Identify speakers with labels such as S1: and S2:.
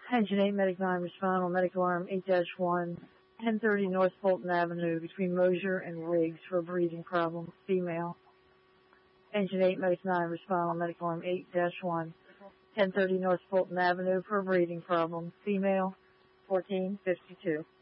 S1: Engine 8, Medic 9, respond on Medic Alarm 8-1, 1030 North Fulton Avenue between Mosier and Riggs for a breathing problem, female. Engine 8, Medic 9, respond on Medic Alarm 8-1, 1030 North Fulton Avenue for a breathing problem, female, 1452.